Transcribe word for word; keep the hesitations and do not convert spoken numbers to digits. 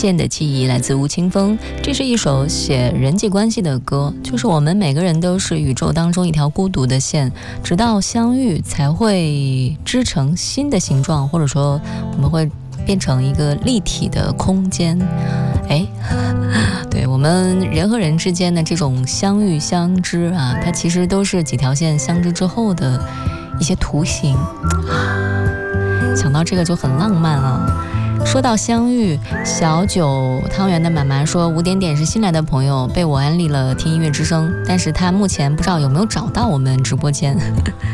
线的记忆来自吴青峰，这是一首写人际关系的歌，就是我们每个人都是宇宙当中一条孤独的线，直到相遇才会织成新的形状，或者说我们会变成一个立体的空间。哎，对，我们人和人之间的这种相遇相知啊，它其实都是几条线相知之后的一些图形啊，想到这个就很浪漫啊。说到相遇，小九汤圆的满满说，五点点是新来的朋友，被我安利了听音乐之声，但是他目前不知道有没有找到我们直播间。